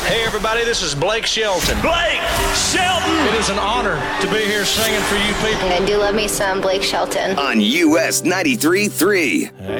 Hey, everybody, this is Blake Shelton. Blake Shelton! It is an honor to be here singing for you people. I do love me some Blake Shelton. On US 93.3.